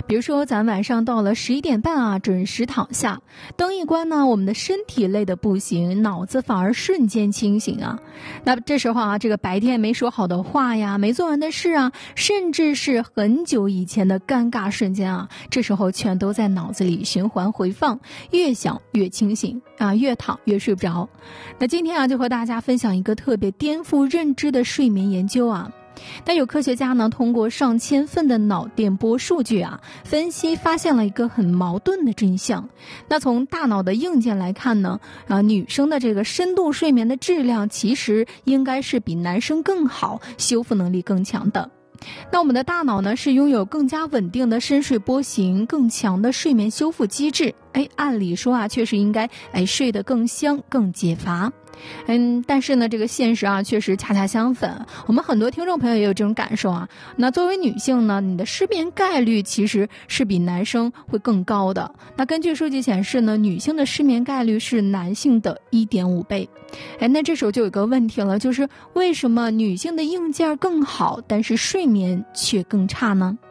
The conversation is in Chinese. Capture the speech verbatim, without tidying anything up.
比如说咱晚上到了十一点半啊，准时躺下，灯一关呢，我们的身体累得不行，脑子反而瞬间清醒啊。那这时候啊，这个白天没说好的话呀，没做完的事啊，甚至是很久以前的尴尬瞬间啊，这时候全都在脑子里循环回放，越想越清醒啊，越躺越睡不着。那今天啊，就和大家分享一个特别颠覆认知的睡眠研究啊。但有科学家呢，通过上千份的脑电波数据啊，分析发现了一个很矛盾的真相。那从大脑的硬件来看呢，啊，女生的这个深度睡眠的质量其实应该是比男生更好，修复能力更强的。那我们的大脑呢，是拥有更加稳定的深睡波形，更强的睡眠修复机制。哎，按理说啊，确实应该哎睡得更香，更解乏。嗯，但是呢，这个现实啊，确实恰恰相反。我们很多听众朋友也有这种感受啊。那作为女性呢，你的失眠概率其实是比男生会更高的。那根据数据显示呢，女性的失眠概率是男性的 一点五倍。哎，那这时候就有个问题了，就是为什么女性的硬件更好，但是睡眠却更差呢？